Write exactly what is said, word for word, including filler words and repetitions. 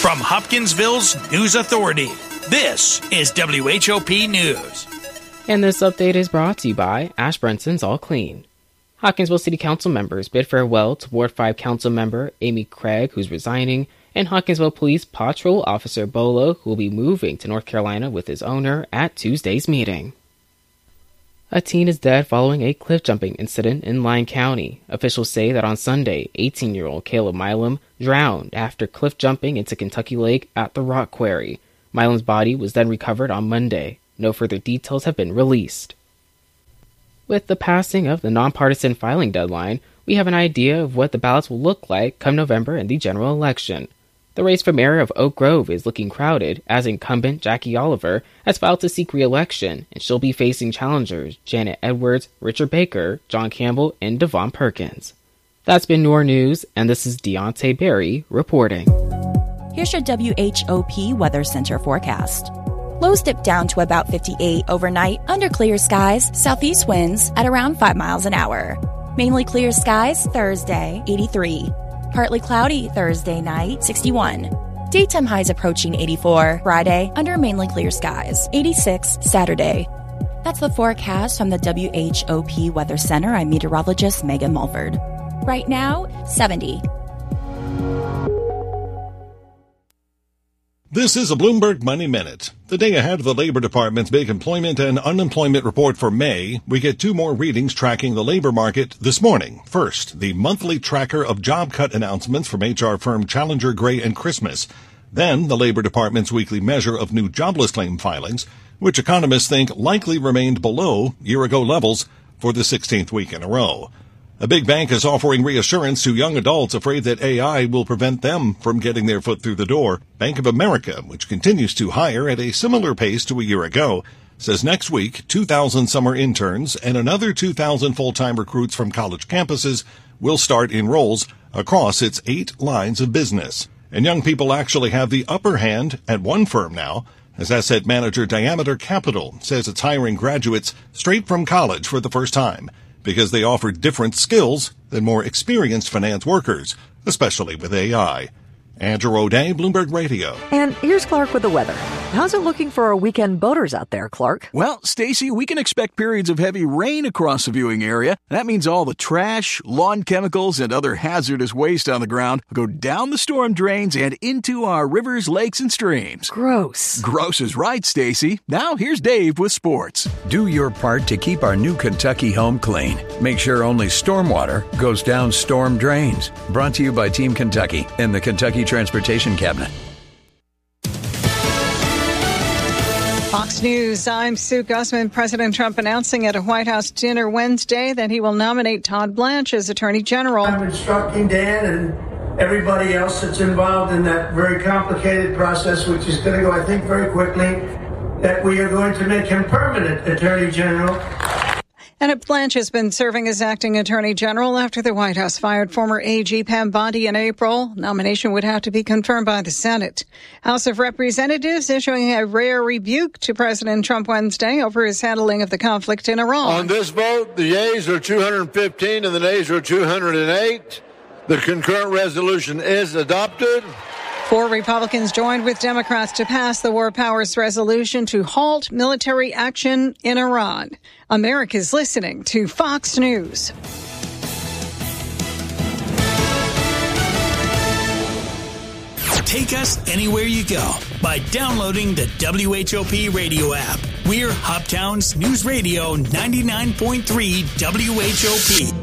From Hopkinsville's News Authority, this is W H O P News. And this update is brought to you by Ashbrunson's All Clean. Hopkinsville City Council members bid farewell to Ward five Council member Amy Craig, who's resigning, and Hopkinsville Police Patrol Officer Bolo, who will be moving to North Carolina with his owner at Tuesday's meeting. A teen is dead following a cliff-jumping incident in Lyon County. Officials say that on Sunday, eighteen-year-old Caleb Milam drowned after cliff-jumping into Kentucky Lake at the Rock Quarry. Milam's body was then recovered on Monday. No further details have been released. With the passing of the nonpartisan filing deadline, we have an idea of what the ballots will look like come November in the general election. The race for mayor of Oak Grove is looking crowded, as incumbent Jackie Oliver has filed to seek re-election, and she'll be facing challengers Janet Edwards, Richard Baker, John Campbell, and Devon Perkins. That's been your news, and this is Deontay Berry reporting. Here's your W H O P Weather Center forecast. Lows dip down to about fifty-eight overnight under clear skies, southeast winds at around five miles an hour. Mainly clear skies Thursday, eighty-three. Partly cloudy Thursday night, sixty-one. Daytime highs approaching eighty-four. Friday, under mainly clear skies, eighty-six Saturday. That's the forecast from the W H O P Weather Center. I'm meteorologist Megan Mulford. Right now, seventy. This is a Bloomberg Money Minute. The day ahead of the Labor Department's big employment and unemployment report for May, we get two more readings tracking the labor market this morning. First, the monthly tracker of job cut announcements from H R firm Challenger, Gray and Christmas. Then, the Labor Department's weekly measure of new jobless claim filings, which economists think likely remained below year-ago levels for the sixteenth week in a row. A big bank is offering reassurance to young adults afraid that A I will prevent them from getting their foot through the door. Bank of America, which continues to hire at a similar pace to a year ago, says next week two thousand summer interns and another two thousand full-time recruits from college campuses will start in roles across its eight lines of business. And young people actually have the upper hand at one firm now, as asset manager Diameter Capital says it's hiring graduates straight from college for the first time, because they offer different skills than more experienced finance workers, especially with A I. Andrew O'Day, Bloomberg Radio. And here's Clark with the weather. How's it looking for our weekend boaters out there, Clark? Well, Stacy, we can expect periods of heavy rain across the viewing area. That means all the trash, lawn chemicals, and other hazardous waste on the ground will go down the storm drains and into our rivers, lakes, and streams. Gross. Gross is right, Stacy. Now here's Dave with sports. Do your part to keep our new Kentucky home clean. Make sure only stormwater goes down storm drains. Brought to you by Team Kentucky and the Kentucky Transportation Cabinet. Fox News, I'm Sue Gussman. President Trump announcing at a White House dinner Wednesday that he will nominate Todd Blanche as Attorney General. I'm instructing Dan and everybody else that's involved in that very complicated process, which is going to go, I think, very quickly, that we are going to make him permanent Attorney General. And Blanche has been serving as acting Attorney General after the White House fired former A G Pam Bondi in April. Nomination would have to be confirmed by the Senate. House of Representatives issuing a rare rebuke to President Trump Wednesday over his handling of the conflict in Iran. On this vote, the yeas are two hundred fifteen and the nays are two hundred eight. The concurrent resolution is adopted. Four Republicans joined with Democrats to pass the War Powers Resolution to halt military action in Iran. America's listening to Fox News. Take us anywhere you go by downloading the W H O P radio app. We're Hoptown's News Radio ninety-nine point three W H O P.